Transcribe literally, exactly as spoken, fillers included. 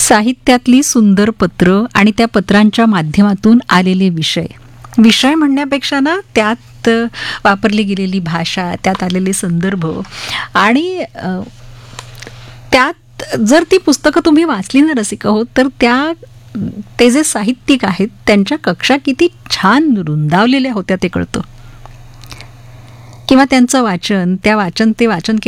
साहित्यातली सुंदर पत्र आणि त्या पत्रांच्या माध्यमातून आलेले विषय विषय म्हणण्यापेक्षा ना त्यात वापरली गेलेली भाषा, त्यात आलेले संदर्भ आणि अ, त्यात जर ती पुस्तकं तुम्ही वाचली ना रसिका हो, तर त्या ते जे साहित्यिक आहेत त्यांच्या कक्षा किती छान रुंदावलेल्या होत्या ते कळतं. किंवा त्यांचं वाचन त्या वाचन ते वाचन